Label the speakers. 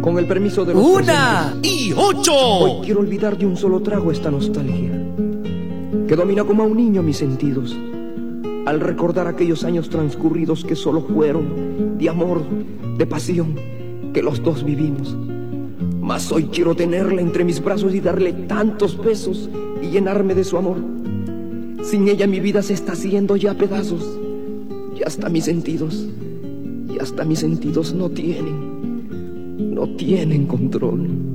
Speaker 1: Con el permiso de los
Speaker 2: ¡Una y 8!
Speaker 1: Hoy quiero olvidar de un solo trago esta nostalgia que domina como a un niño mis sentidos, al recordar aquellos años transcurridos que solo fueron de amor, de pasión, que los dos vivimos. Mas hoy quiero tenerla entre mis brazos y darle tantos besos y llenarme de su amor. Sin ella mi vida se está haciendo ya pedazos, y hasta mis sentidos no tienen control.